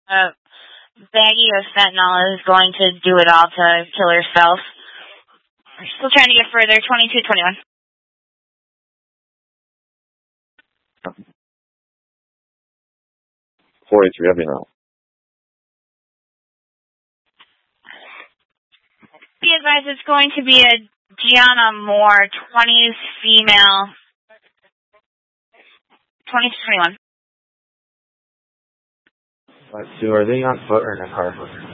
baggie of fentanyl is going to do it all to kill herself. We're still trying to get further. 2221. 483, I'll be now. Be advised, it's going to be a Gianna Moore, 20s female. 2221. Sue, are they on foot or in a car?